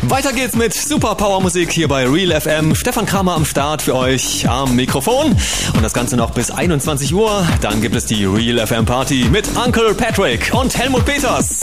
Weiter geht's mit Super Power Musik hier bei Real FM. Stefan Kramer am Start für euch am Mikrofon. Und das Ganze noch bis 21 Uhr. Dann gibt es die Real FM Party mit Uncle Patrick und Helmut Peters.